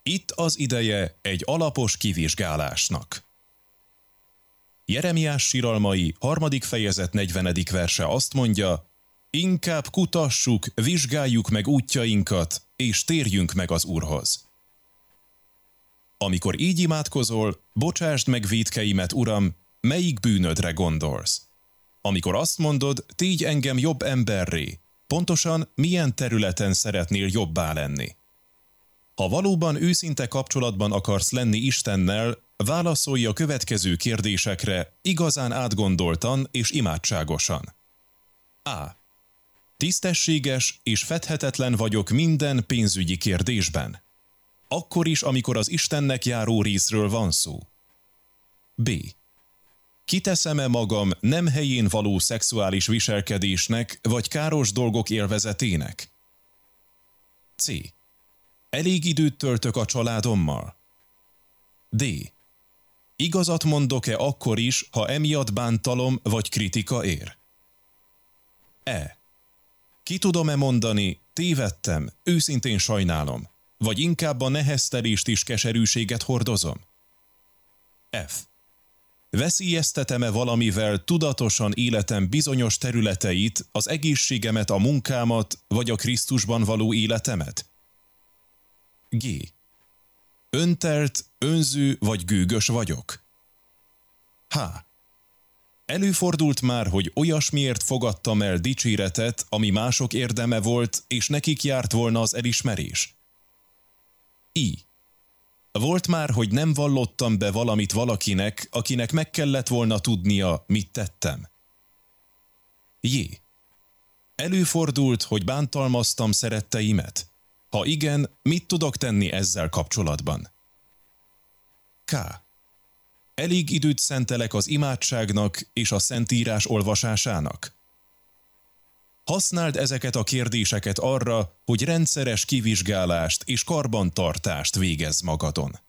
Itt az ideje egy alapos kivizsgálásnak. Jeremiás siralmai 3. fejezet 40. verse azt mondja: inkább kutassuk, vizsgáljuk meg útjainkat, és térjünk meg az Úrhoz. Amikor így imádkozol, bocsásd meg vétkeimet, Uram, melyik bűnödre gondolsz? Amikor azt mondod, tégy engem jobb emberré, pontosan milyen területen szeretnél jobbá lenni? Ha valóban őszinte kapcsolatban akarsz lenni Istennel, válaszolj a következő kérdésekre igazán átgondoltan és imádságosan. A. Tisztességes és fedhetetlen vagyok minden pénzügyi kérdésben. Akkor is, amikor az Istennek járó részről van szó. B. Kiteszem-e magam nem helyén való szexuális viselkedésnek vagy káros dolgok élvezetének? C. Elég időt töltök a családommal? D. Igazat mondok-e akkor is, ha emiatt bántalom vagy kritika ér? E. Ki tudom-e mondani, tévedtem, őszintén sajnálom, vagy inkább a neheztelést és keserűséget hordozom? F. Veszélyeztetem-e valamivel tudatosan életem bizonyos területeit, az egészségemet, a munkámat, vagy a Krisztusban való életemet? G. Öntelt, önző vagy gőgös vagyok? H. Előfordult már, hogy olyasmiért fogadtam el dicséretet, ami mások érdeme volt, és nekik járt volna az elismerés? I. Volt már, hogy nem vallottam be valamit valakinek, akinek meg kellett volna tudnia, mit tettem? J. Előfordult, hogy bántalmaztam szeretteimet? Ha igen, mit tudok tenni ezzel kapcsolatban? K. Elég időt szentelek az imádságnak és a Szentírás olvasásának? Használd ezeket a kérdéseket arra, hogy rendszeres kivizsgálást és karbantartást végezz magadon.